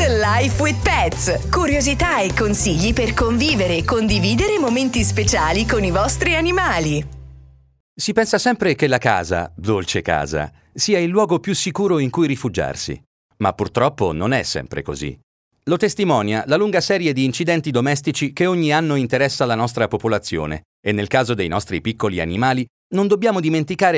Life with Pets. Curiosità e consigli per convivere e condividere momenti speciali con i vostri animali. Si pensa sempre che la casa, dolce casa, sia il luogo più sicuro in cui rifugiarsi. Ma purtroppo non è sempre così. Lo testimonia la lunga serie di incidenti domestici che ogni anno interessa la nostra popolazione e nel caso dei nostri piccoli animali non dobbiamo dimenticare